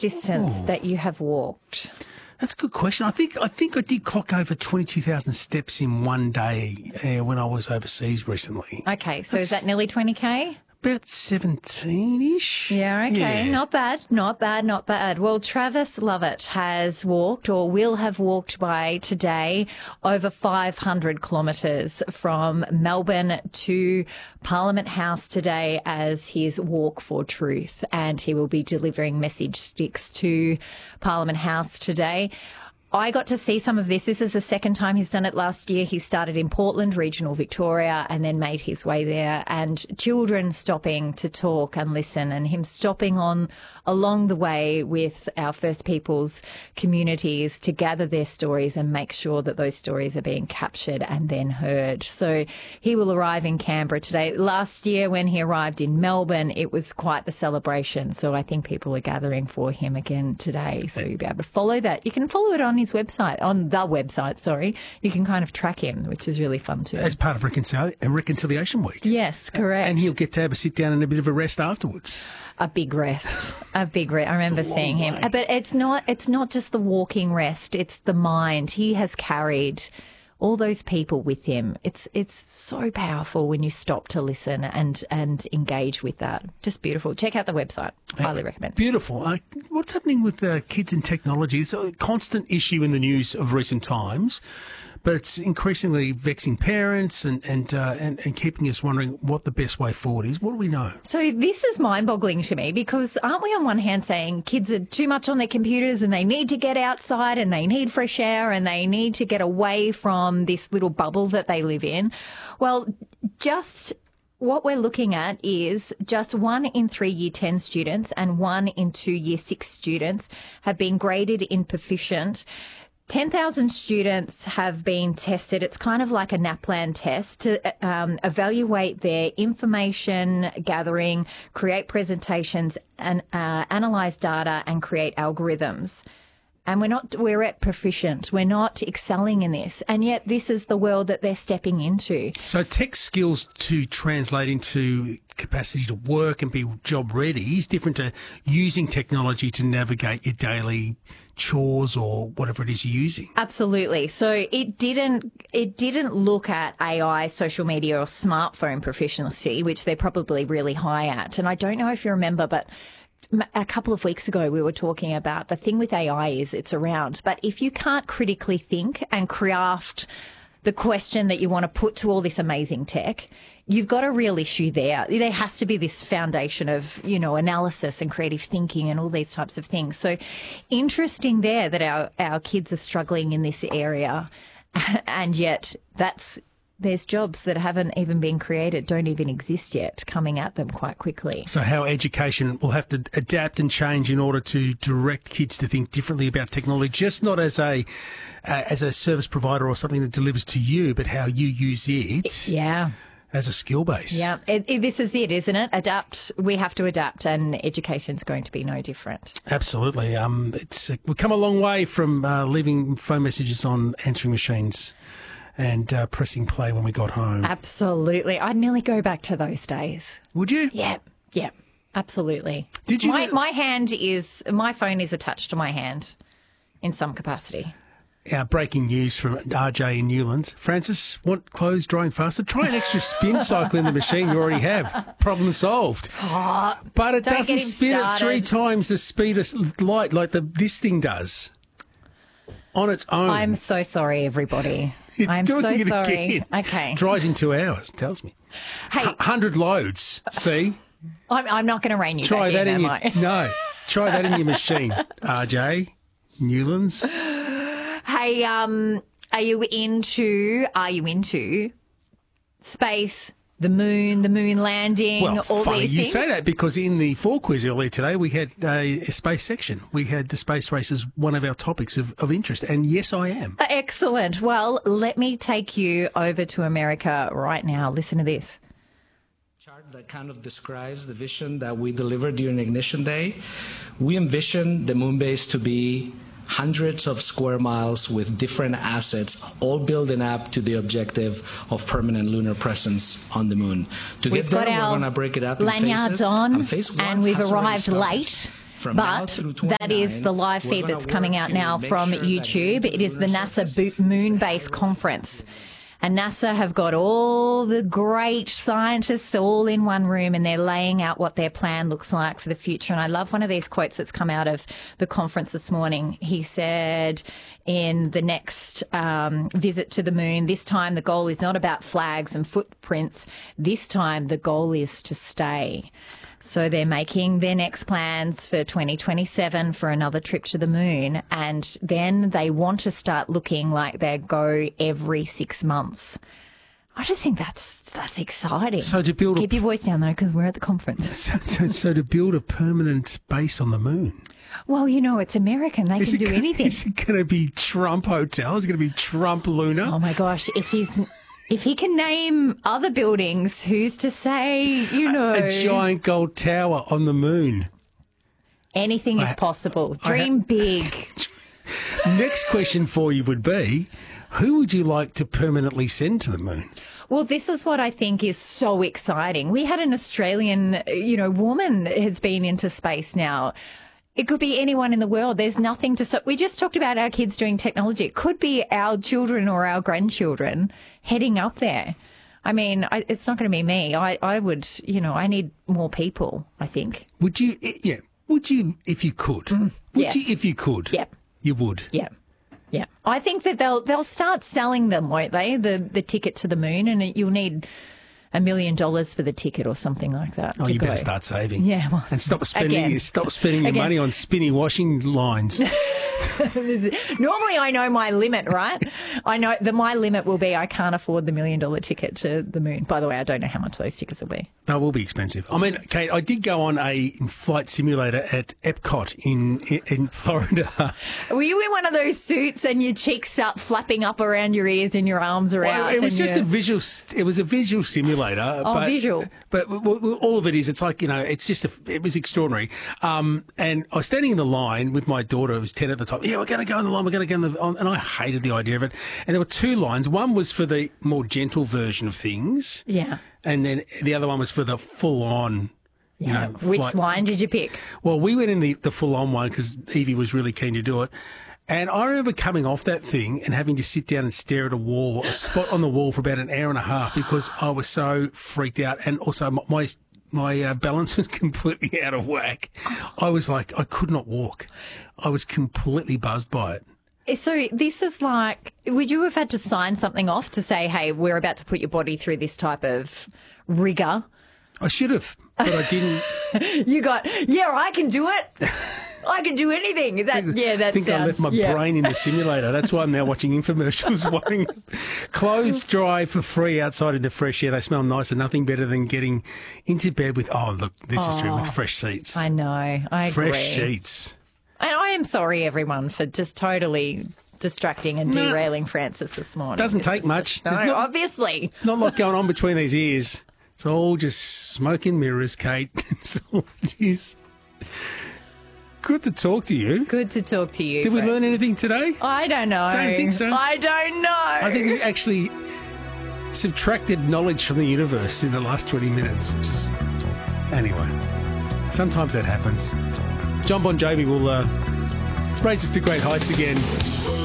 distance that you have walked? That's a good question. I think I did clock over 22,000 steps in one day when I was overseas recently. Okay, so is that nearly 20K? About 17-ish. Yeah, okay. Yeah. Not bad. Well, Travis Lovett has walked or will have walked by today over 500 kilometres from Melbourne to Parliament House today as his Walk for Truth. And he will be delivering message sticks to Parliament House today. I got to see some of this. This is the second time he's done it. Last year he started in Portland, regional Victoria, and then made his way there. And children stopping to talk and listen, and him stopping along the way with our First Peoples communities to gather their stories and make sure that those stories are being captured and then heard. So he will arrive in Canberra today. Last year when he arrived in Melbourne, it was quite the celebration. So I think people are gathering for him again today. So you'll be able to follow that. You can follow it on his website, on the website, sorry. You can kind of track him, which is really fun too. As part of Reconciliation Week. Yes, correct. And he'll get to have a sit down and a bit of a rest afterwards. A big rest. I remember seeing him. way. But it's not just the walking rest, it's the mind. He has carried all those people with him. It's so powerful when you stop to listen and engage with that. Just beautiful. Check out the website. Highly recommend. Beautiful. What's happening with kids and technology? It's a constant issue in the news of recent times, but it's increasingly vexing parents and keeping us wondering what the best way forward is. What do we know? So this is mind-boggling to me because aren't we on one hand saying kids are too much on their computers and they need to get outside and they need fresh air and they need to get away from this little bubble that they live in? Well, just what we're looking at is just 1 in 3 Year 10 students and 1 in 2 Year 6 students have been graded in proficient. 10,000 students have been tested. It's kind of like a NAPLAN test to evaluate their information gathering, create presentations, and analyse data and create algorithms. And we're at proficient. We're not excelling in this. And yet this is the world that they're stepping into. So tech skills to translate into capacity to work and be job ready is different to using technology to navigate your daily chores or whatever it is you're using. Absolutely. So it didn't look at AI, social media or smartphone proficiency, which they're probably really high at. And I don't know if you remember, but a couple of weeks ago, we were talking about the thing with AI is it's around. But if you can't critically think and craft the question that you want to put to all this amazing tech, you've got a real issue there. There has to be this foundation of, analysis and creative thinking and all these types of things. So interesting there that our kids are struggling in this area, and yet there's jobs that haven't even been created, don't even exist yet, coming at them quite quickly. So how education will have to adapt and change in order to direct kids to think differently about technology, just not as a service provider or something that delivers to you, but how you use it. Yeah. As a skill base. Yeah, this is it, isn't it? Adapt. We have to adapt, and education's going to be no different. Absolutely. We've come a long way from leaving phone messages on answering machines and pressing play when we got home. Absolutely. I'd nearly go back to those days. Would you? Yeah, absolutely. Did you? My phone is attached to my hand in some capacity. Breaking news from RJ in Newlands. Francis, want clothes drying faster? Try an extra spin cycle in the machine you already have. Problem solved. Oh, but it doesn't spin at 3 times the speed of light like this thing does on its own. I'm so sorry, everybody. I'm doing it sorry. Again. Okay. Dries in 2 hours, tells me. Hey, 100 loads, see? I'm not going to rein you Try back that in, in your No, try that in your machine, RJ, Newlands. Hey, are you into space, the moon landing, well, all funny these you things? say that because in the 4 quiz earlier today, we had a space section. We had the space race as one of our topics of interest. And yes, I am. Excellent. Well, let me take you over to America right now. Listen to this. Chart that kind of describes the vision that we delivered during Ignition Day. We envision the moon base to be hundreds of square miles with different assets, all building up to the objective of permanent lunar presence on the moon. To We've get there, got our we're going to break it up in lanyards phases. on, Phase 1 and we've has already arrived started. late. From now But through that is the live feed that's coming out now from YouTube. It is the NASA Moon Base Conference. And NASA have got all the great scientists all in one room, and they're laying out what their plan looks like for the future. And I love one of these quotes that's come out of the conference this morning. He said in the next visit to the moon, this time the goal is not about flags and footprints. This time the goal is to stay. So they're making their next plans for 2027 for another trip to the moon. And then they want to start looking like they go every 6 months. I just think that's exciting. So to build Keep your voice down, though, because we're at the conference. So to build a permanent base on the moon. Well, you know, it's American. They can do anything. Is it going to be Trump Hotel? Is it going to be Trump Luna? Oh, my gosh. If he can name other buildings, who's to say, you know. A giant gold tower on the moon. Anything is possible. Dream big. Next question for you would be, who would you like to permanently send to the moon? Well, this is what I think is so exciting. We had an Australian, woman has been into space now. It could be anyone in the world. There's nothing to stop. We just talked about our kids doing technology. It could be our children or our grandchildren heading up there. I mean, it's not going to be me. I would, I need more people, I think. Would you, if you could? Yes. Would you, if you could? Yep. You would? Yeah. Yeah. I think that they'll start selling them, won't they? The ticket to the moon, and you'll need $1 million for the ticket or something like that. Oh, you better start saving. Yeah, well, and stop spending your money on spinny washing lines. Normally, I know my limit, right? I know that my limit will be I can't afford the $1 million ticket to the moon. By the way, I don't know how much those tickets will be. They will be expensive. I mean, Kate, I did go on a flight simulator at Epcot in Florida. Were you in one of those suits and your cheeks start flapping up around your ears and your arms are out? It was just a visual. It was a visual simulator. Oh, visual. But all of it is. It's like it's just. It was extraordinary. And I was standing in the line with my daughter, who was 10 at the time. Yeah, we're going to go in the line. We're going to go in the. And I hated the idea of it. And there were two lines. One was for the more gentle version of things. Yeah. And then the other one was for the full-on, Which line did you pick? Well, we went in the full-on one because Evie was really keen to do it. And I remember coming off that thing and having to sit down and stare at a spot on the wall for about an hour and a half because I was so freaked out. And also my balance was completely out of whack. I was like, I could not walk. I was completely buzzed by it. So this is like, would you have had to sign something off to say, hey, we're about to put your body through this type of rigour? I should have, but I didn't. You got, I can do it. I can do anything. I think I left my brain in the simulator. That's why I'm now watching infomercials. Wanting clothes dry for free outside in the fresh air. They smell nice and nothing better than getting into bed with, this is true, with fresh sheets. I know. I agree. Fresh sheets. And I am sorry, everyone, for just totally distracting and derailing Francis this morning. Doesn't take much. Obviously. It's not a lot going on between these ears. It's all just smoke and mirrors, Kate. It's all just... Good to talk to you. Good to talk to you. Did we learn anything today? I don't know. Don't think so. I don't know. I think we actually subtracted knowledge from the universe in the last 20 minutes. Anyway, sometimes that happens. John Bon Jovi will raise us to great heights again.